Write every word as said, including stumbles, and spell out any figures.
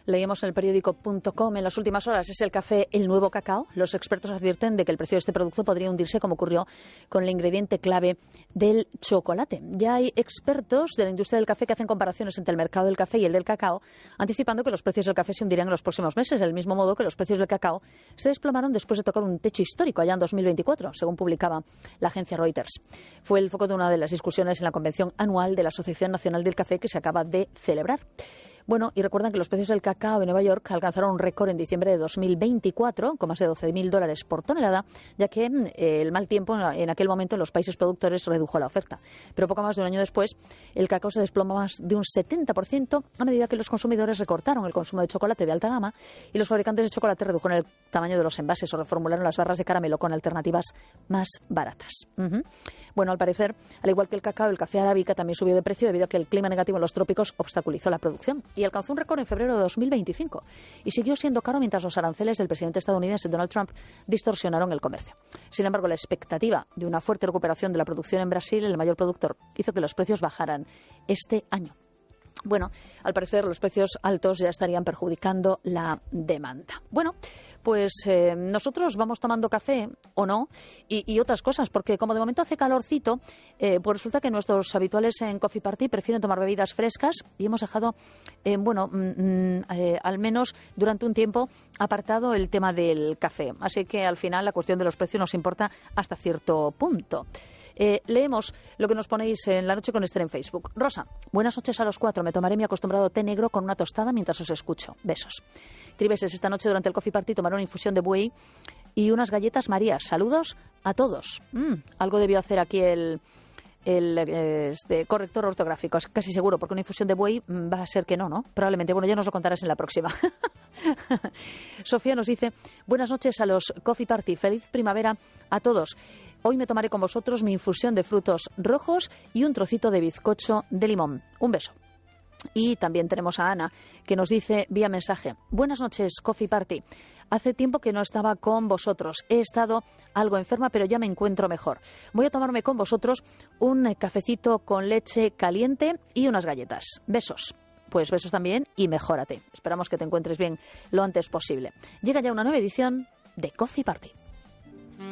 Leímos en el periódico punto com en las últimas horas, ¿es el café el nuevo cacao? Los expertos advierten de que el precio de este producto podría hundirse como ocurrió con el ingrediente clave del chocolate. Ya hay expertos de la industria del café que hacen comparaciones entre el mercado del café y el del cacao, anticipando que los precios del café se hundirán en los próximos meses, del mismo modo que los precios del cacao se desplomaron después de tocar un techo histórico allá en dos mil veinticuatro, según publicaba la agencia Reuters. Fue el foco de una de las discusiones en la convención anual de la Asociación Nacional del Café que se acaba de celebrar. Bueno, y recuerdan que los precios del cacao en Nueva York alcanzaron un récord en diciembre de dos mil veinticuatro, con más de doce mil dólares por tonelada, ya que eh, el mal tiempo en aquel momento en los países productores redujo la oferta. Pero poco más de un año después, el cacao se desplomó más de un setenta por ciento a medida que los consumidores recortaron el consumo de chocolate de alta gama y los fabricantes de chocolate redujeron el tamaño de los envases o reformularon las barras de caramelo con alternativas más baratas. Uh-huh. Bueno, al parecer, al igual que el cacao, el café arábica también subió de precio debido a que el clima negativo en los trópicos obstaculizó la producción. Y alcanzó un récord en febrero de dos mil veinticinco y siguió siendo caro mientras los aranceles del presidente estadounidense Donald Trump distorsionaron el comercio. Sin embargo, la expectativa de una fuerte recuperación de la producción en Brasil, el mayor productor, hizo que los precios bajaran este año. Bueno, al parecer los precios altos ya estarían perjudicando la demanda. Bueno, pues eh, nosotros vamos tomando café o no y, y otras cosas, porque como de momento hace calorcito, eh, pues resulta que nuestros habituales en Coffee Party prefieren tomar bebidas frescas y hemos dejado, eh, bueno, mm, eh, al menos durante un tiempo apartado el tema del café. Así que al final la cuestión de los precios nos importa hasta cierto punto. Eh, leemos lo que nos ponéis en La Noche con Esther en Facebook. Rosa, buenas noches a los cuatro. Me tomaré mi acostumbrado té negro con una tostada mientras os escucho. Besos. Tribeses, esta noche durante el Coffee Party tomaré una infusión de buey y unas galletas Marías. Saludos a todos. Mm, algo debió hacer aquí el... el este, corrector ortográfico, es casi seguro, porque una infusión de buey va a ser que no, ¿no? Probablemente. Bueno, ya nos lo contarás en la próxima. Sofía nos dice, buenas noches a los Coffee Party, feliz primavera a todos. Hoy me tomaré con vosotros mi infusión de frutos rojos y un trocito de bizcocho de limón. Un beso. Y también tenemos a Ana, que nos dice vía mensaje, buenas noches, Coffee Party. Hace tiempo que no estaba con vosotros. He estado algo enferma, pero ya me encuentro mejor. Voy a tomarme con vosotros un cafecito con leche caliente y unas galletas. Besos. Pues besos también y mejórate. Esperamos que te encuentres bien lo antes posible. Llega ya una nueva edición de Coffee Party.